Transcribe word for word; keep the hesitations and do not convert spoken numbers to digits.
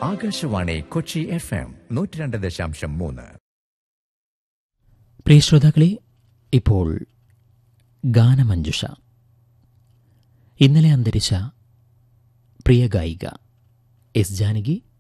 Akashvani Kochi F M നൂറ്റി രണ്ട് ദശാംശം മൂന്ന്. പ്രിയ ശ്രോതാക്കളെ, ഇപ്പോൾ ഗാനമഞ്ജുഷ. ഇന്നലെ അന്തരിച്ച പ്രിയ ഗായിക എസ് ജാനകി